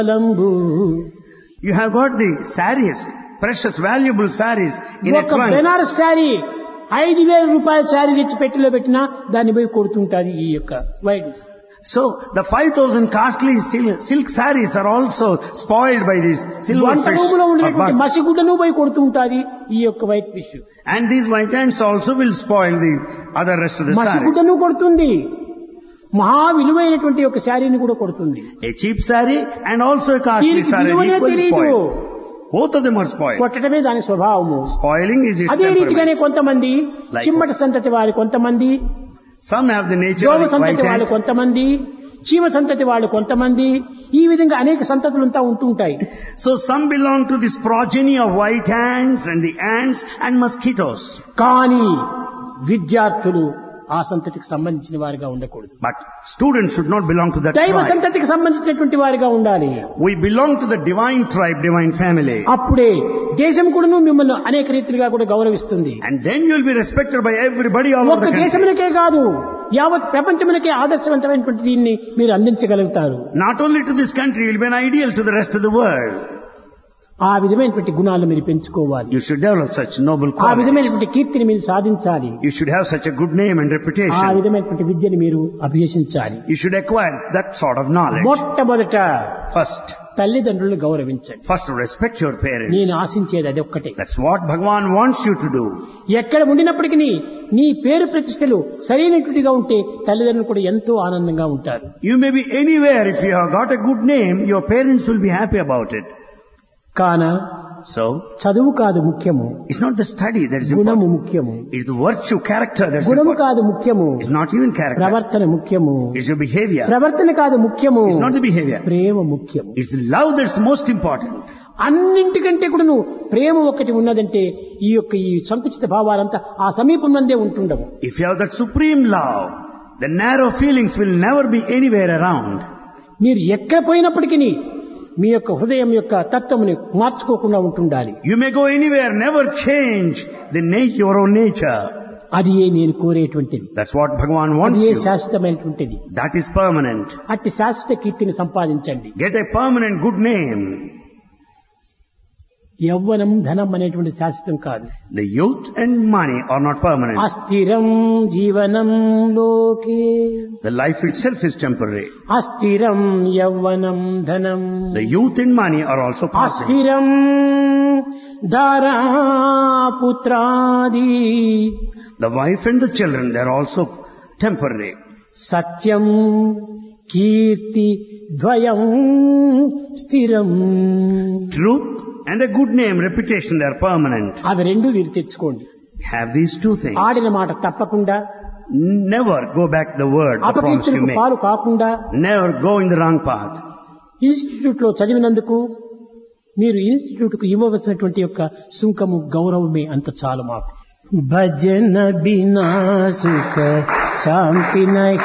You have got the saris, precious, valuable saris in a ఒక trunk. Banaras sari 5,000 రూపాయల శారీ తెచ్చి పెట్టిలో పెట్టినా దాన్ని పోయి కొడుతుంటారు ఈ యొక్క white. So the 5,000 costly silk saris are also spoiled by these silver వంట fish. రూములో or ఉండేటువంటి bugs. మసిగుడ్డను పోయి కొడుతుంటాది ఈ యొక్క white fish. And these white ants also will spoil the other rest of the saris. మసిగుడ్డను కొడుతుంది, మహా విలువైనటువంటి ఒక శారీని కూడా కొడుతుంది. A cheap saree and also a costly దీనికి saree విలువనే equally తెలియదు, spoiled. Both of them are spoiled. కొట్టడమే దాని స్వభావము. Spoiling is its అదే రీతిగానే temperament. కొంతమంది Like చిమ్మట సంతతి వారు, కొంతమంది Some have the nature జోమ of the సంతతి white వాళ్ళు, ant. కొంతమంది చీమ సంతతి వాళ్ళు, కొంతమంది ఈ విధంగా అనేక సంతతులంతా ఉంటుంటాయి. So some belong to this progeny of white ants and the ants and mosquitoes. కానీ విద్యార్థులు ఆ సంతతికి సంబంధించిన వారిగా ఉండకూడదు. But students should not belong to that దైవ tribe. సంతతికి సంబంధించినటువంటి వారిగా ఉండాలి. We belong to the divine tribe, divine family. అప్పుడే దేశం కూడాను మిమ్మల్ని అనేక రీతిలుగా కూడా గౌరవిస్తుంది. And then you will be respected by everybody all over ఒక్క the country. దేశములకే కాదు, యావత్ ప్రపంచములకే ఆదర్శవంతమైనటువంటి దీన్ని మీరు అందించగలుగుతారు. Not only to this country, you will be an ideal to the rest of the world. ఆ విధమైనటువంటి గుణాలు మీరు పెంచుకోవాలి. You should develop such noble ఆ qualities. విధమైనటువంటి కీర్తిని మీరు సాధించాలి. You should have such a good name and ఆ reputation. విధమైనటువంటి విద్యని మీరు అభ్యసించాలి. You should acquire that sort of knowledge. మొట్టమొదట First, తల్లిదండ్రులను గౌరవించండి. first respect your parents. నేను ఆశించేది అది ఒక్కటే. That's what Bhagavan wants you to do. ఎక్కడ ఉండినప్పటికీ నీ పేరు ప్రతిష్టలు సరైనటువంటిగా ఉంటే తల్లిదండ్రులు కూడా ఎంతో ఆనందంగా ఉంటారు. You may be anywhere. If you have got a good name, your parents will be happy about it. కాన So, చదువు కాదు ముఖ్యము, it's not the study that is గుణము important. ముఖ్యము. It's the virtue, character that's గుణము important. కాదు ముఖ్యము, It's not even character. ప్రవర్తన ముఖ్యము. It's your behavior. ప్రవర్తన కాదు ముఖ్యము, It's not the behavior. ప్రేమ ముఖ్యము. It's love that's most important. అన్నింటికంటే కూడా నువ్వు ప్రేమ ఒకటి ఉన్నదంటే ఈ యొక్క ఈ సంకుచిత భావాలంతా ఆ సమీపం నందే ఉంటుండవు. If you have that supreme love, the narrow feelings will never be anywhere around. మీరు ఎక్కడ పోయినప్పటికీ మీ యొక్క హృదయం యొక్క తత్వముని మార్చుకోకుండా ఉంటుండాలి. You may go anywhere, never change your own nature. అది నేను కోరేటువంటిది. That's what Bhagavan wants అది you. శాశ్వతమైనటువంటిది. That is permanent. అట్టి శాశ్వత కీర్తిని సంపాదించండి. Get a permanent good name. యవ్వనం ధనం అనేటువంటి శాశ్వతం కాదు. The youth and money are not permanent. అస్థిరం జీవనం లోకే, The life itself is temporary. అస్థిరం యవ్వనం ధనం, The youth and money are also passing. అస్థిరం Dhara పుత్రాది, The wife and the children, they are also temporary. సత్యం కీర్తి ద్వయం స్థిరం. Truth and a good name, reputation, they are permanent. అవి రెండు మీరు తెచ్చుకోండి. Have these two things. ఆడిన మాట తప్పకుండా, Never go back the word, the promise you అపకీర్తులకు make. పాలు కాకుండా, Never go in the wrong path. Institute లో చదివినందుకు మీరు ఇన్స్టిట్యూట్ కు ఇవ్వవలసినటువంటి యొక్క సుంకము గౌరవమే అంత చాలు మాకు. భజన బినా సుఖ శాంతి